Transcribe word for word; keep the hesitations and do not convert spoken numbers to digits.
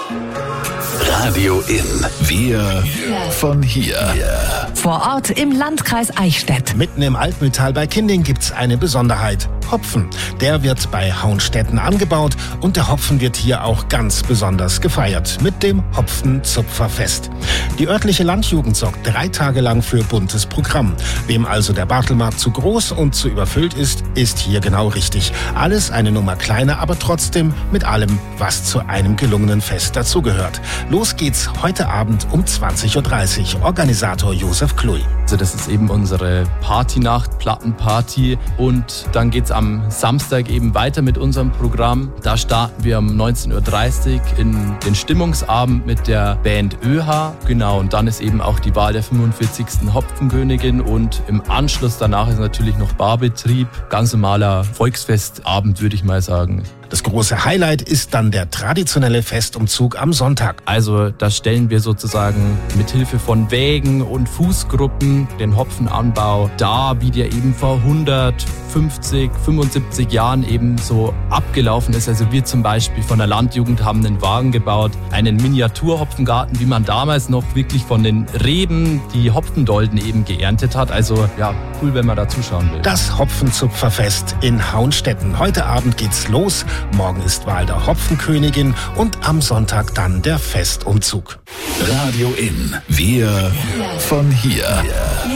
Radio In. Wir von hier. Vor Ort im Landkreis Eichstätt. Mitten im Altmühltal bei Kinding gibt's eine Besonderheit. Hopfen. Der wird bei Hauenstetten angebaut und der Hopfen wird hier auch ganz besonders gefeiert mit dem Hopfenzupferfest. Die örtliche Landjugend sorgt drei Tage lang für buntes Programm. Wem also der Bartelmarkt zu groß und zu überfüllt ist, ist hier genau richtig. Alles eine Nummer kleiner, aber trotzdem mit allem, was zu einem gelungenen Fest dazugehört. Los geht's heute Abend um zwanzig Uhr dreißig. Organisator Josef Kluy. Also das ist eben unsere Partynacht, Plattenparty, und dann geht's am Samstag eben weiter mit unserem Programm. Da starten wir um neunzehn Uhr dreißig in den Stimmungsabend mit der Band ÖH. Genau, und dann ist eben auch die Wahl der fünfundvierzigsten Hopfenkönigin und im Anschluss danach ist natürlich noch Barbetrieb. Ganz normaler Volksfestabend, würde ich mal sagen. Das große Highlight ist dann der traditionelle Festumzug am Sonntag. Also da stellen wir sozusagen mit Hilfe von Wägen und Fußgruppen den Hopfenanbau dar, wie der eben vor hundertfünfzig, fünfundsiebzig Jahren eben so abgelaufen ist. Also wir zum Beispiel von der Landjugend haben einen Wagen gebaut, einen Miniaturhopfengarten, wie man damals noch wirklich von den Reben die Hopfendolden eben geerntet hat. Also ja, cool, wenn man da zuschauen will. Das Hopfenzupferfest in Hauenstetten. Heute Abend geht's los. Morgen ist Wahl der Hopfenkönigin und am Sonntag dann der Festumzug. Radio In. Wir von hier.